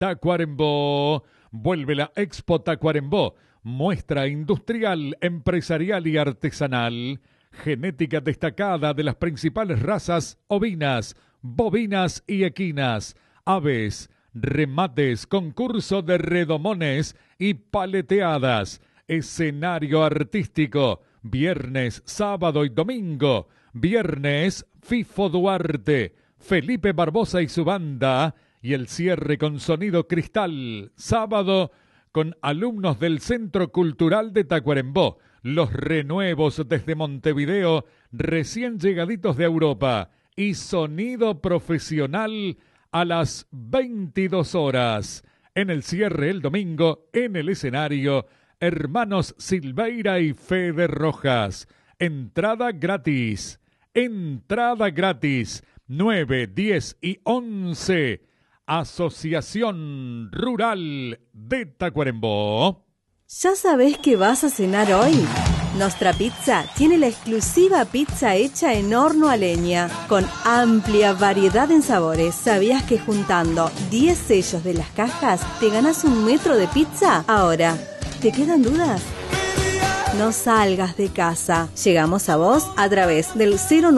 Tacuarembó. Vuelve la Expo Tacuarembó, muestra industrial, empresarial y artesanal. Genética destacada de las principales razas ovinas, bovinas y equinas, aves, remates, concurso de redomones y paleteadas, escenario artístico, viernes, sábado y domingo. Viernes, Fifo Duarte, Felipe Barbosa y su banda, y el cierre con sonido cristal. Sábado, con alumnos del Centro Cultural de Tacuarembó, los renuevos desde Montevideo, recién llegaditos de Europa, y sonido profesional a las 22 horas. En el cierre el domingo, en el escenario, hermanos Silveira y Fede Rojas. Entrada gratis. Entrada gratis. 9, 10 y 11. Asociación Rural de Tacuarembó. ¿Ya sabés qué vas a cenar hoy? Nostra Pizza tiene la exclusiva pizza hecha en horno a leña, con amplia variedad en sabores. ¿Sabías que juntando 10 sellos de las cajas te ganas 1 metro de pizza? Ahora, ¿te quedan dudas? No salgas de casa. Llegamos a vos a través del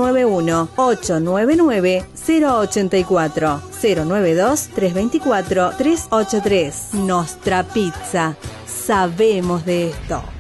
091-899-084, 092-324-383. Nostra Pizza. Sabemos de esto.